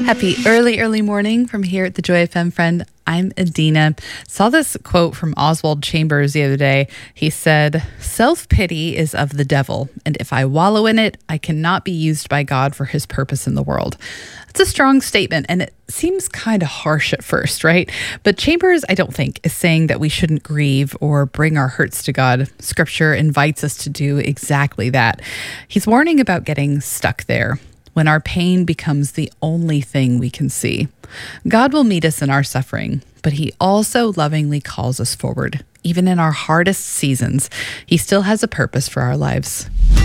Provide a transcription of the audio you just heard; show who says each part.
Speaker 1: Happy early morning from here at the Joy FM, friend. I'm Adina. Saw this quote from Oswald Chambers the other day. He said, "Self-pity is of the devil, and if I wallow in it, I cannot be used by God for his purpose in the world." It's a strong statement, and it seems kind of harsh at first, right? But Chambers, I don't think, is saying that we shouldn't grieve or bring our hurts to God. Scripture invites us to do exactly that. He's warning about getting stuck there, when our pain becomes the only thing we can see. God will meet us in our suffering, but he also lovingly calls us forward. Even in our hardest seasons, he still has a purpose for our lives.